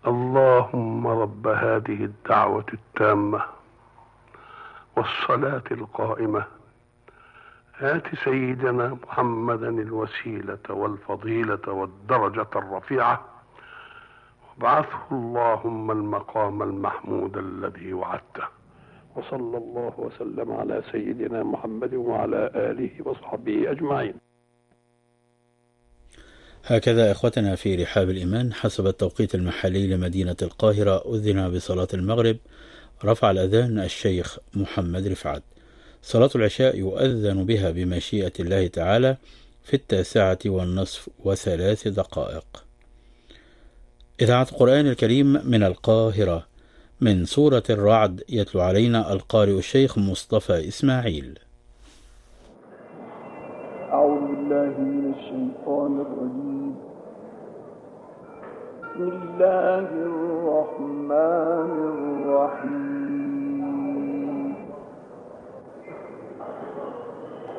اللهم رب هذه الدعوة التامة والصلاة القائمة آت سيدنا محمدا الوسيلة والفضيلة والدرجة الرفيعة وابعثه اللهم المقام المحمود الذي وعدته. وصلى الله وسلم على سيدنا محمد وعلى آله وصحبه أجمعين. هكذا إخوتنا في رحاب الإيمان حسب التوقيت المحلي لمدينة القاهرة أذن بصلاة المغرب. رفع الأذان الشيخ محمد رفعت. صلاة العشاء يؤذن بها بمشيئة الله تعالى في 9:03 إذاعة القرآن الكريم من القاهرة، من سورة الرعد، يتلو علينا القارئ الشيخ مصطفى إسماعيل. أعوذ بالله من الشيطان الرجيم. بسم الله الرحمن